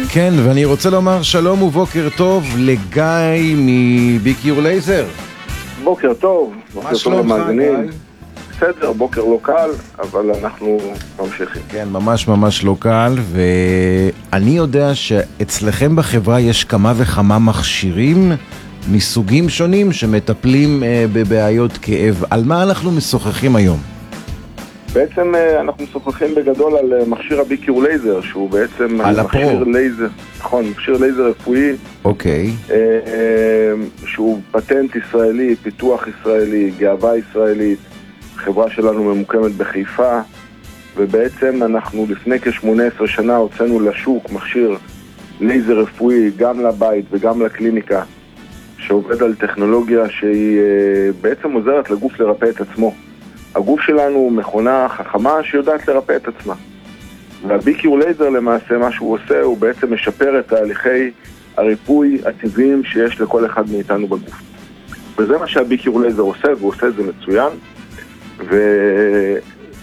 כן, ואני רוצה לומר שלום ובוקר טוב לגיא מביקיור לייזר. בוקר טוב, מה שלומך גיא? בסדר, בוקר לא קל, אבל אנחנו ממשיכים. כן, ממש לא קל, ואני יודע שאצלכם בחברה יש כמה וכמה מכשירים מסוגים שונים שמטפלים בבעיות כאב. על מה אנחנו משוחחים היום? בעצם אנחנו משוחחים בגדול על מכשיר הביקיור לייזר, שהוא בעצם מכשיר לייזר, נכון, מכשיר לייזר רפואי. אוקיי. שהוא פטנט ישראלי, פיתוח ישראלי, גאווה ישראלית. החברה שלנו ממוקמת בחיפה, ובעצם אנחנו לפני כ-18 שנה הוצאנו לשוק מכשיר לייזר רפואי גם לבית וגם לקליניקה, שעובד על טכנולוגיה שהיא בעצם עוזרת לגוף לרפא את עצמו. הגוף שלנו הוא מכונה חכמה שיודעת לרפא את עצמה. והביקיור לייזר למעשה מה שהוא עושה הוא בעצם משפר את תהליכי הריפוי הטבעיים שיש לכל אחד מאיתנו בגוף. וזה מה שהביקיור לייזר עושה, והוא עושה את זה מצוין.